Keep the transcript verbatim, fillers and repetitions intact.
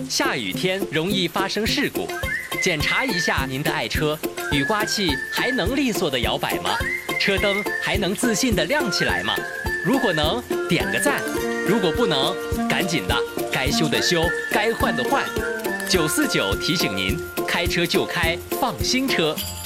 下雨天容易发生事故，检查一下您的爱车，雨刮器还能利索的摇摆吗？车灯还能自信的亮起来吗？如果能，点个赞；如果不能，赶紧的，该修的修，该换的换。九四九提醒您，开车就开放心车。